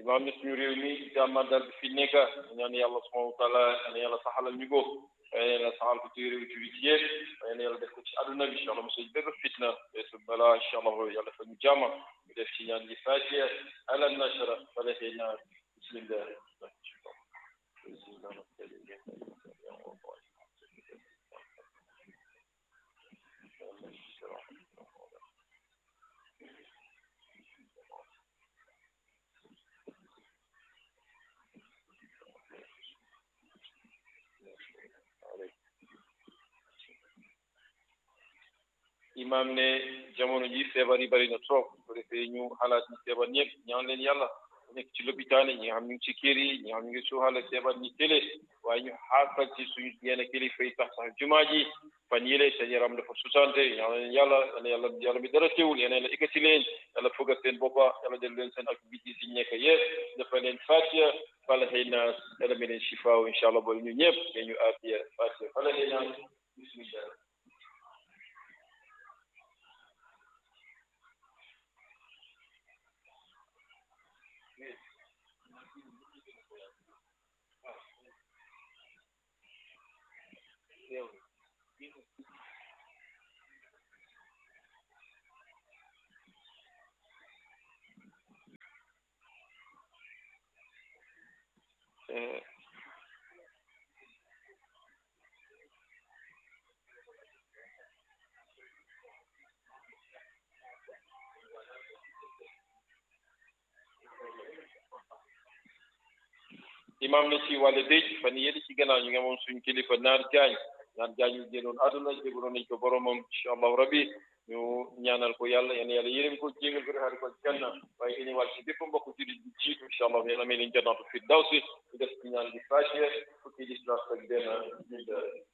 imaam ne suñu réew mi jàmmal dal bi fi nekk ñaan yàlla subhanahu wa taala ne yàlla saxalal ñu ko waaye yàlla saxal ko ci réew jullit yépp waaye ne yàlla def ko ci àdduna bi incha allah mosul bépp fitna su balaa incha allah yàlla fa ñu jàmm ñu def ci ñaan gi fatiha ala nashra falahina bismillah imam ne jamono ji feebar yi bari na trop ko defee ñu xalaat ñi feebar ñëpp ñaan leen yàlla nekk ci lopitaan yi ñi nga xam ñu ngi ci kër yi ñi nga xam ñu ngi suuxale feebar ñi télé waaye ñu xaafal ci suñu yenn kilifa yi tax sax jumaa ji fan yële seen yaram dafa susante ñaan leen yàlla mi dara teewul yeneen la ikkati leen yàlla foga seen boppa yàlla jël leen seen activité si nekk yëpp dafa leen fatiha falaxey naas yàlla mi leen shifaaw incha allah boole ñu ñëpp te ñu aafiya fatiha falaxey naas bismillah imam ne ci wàllu dëj fan yële ci gannaaw ñu ngi amoon suñu kilifa naar jaañ ñu génnoon àdduna jébaloon nañ ko boromam incha allahu rabbi ñu ñaanal ko yàlla yërëm ko jégal ko defal ko janna waaye ini wàll ci bépp mbokk jullit bi jiitu incha allah yàlla may leen jannatu firdawsi ñu def ci ñaan bi fatiha fukki lislas ak benn